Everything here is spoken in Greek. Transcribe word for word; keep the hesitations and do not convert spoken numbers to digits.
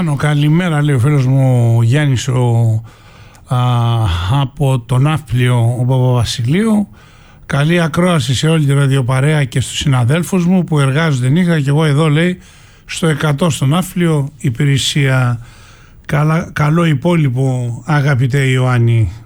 κάνω. Καλημέρα, λέει ο φίλος μου Γιάννης ο, α, από τον Ναύπλιο, ο Παπαβασιλείου. Καλή ακρόαση σε όλη τη ραδιοπαρέα και στους συναδέλφους μου που εργάζονται νύχτα και εγώ εδώ, λέει, στο εκατό στον Ναύπλιο υπηρεσία. Καλά, καλό υπόλοιπο, αγαπητέ Ιωάννη.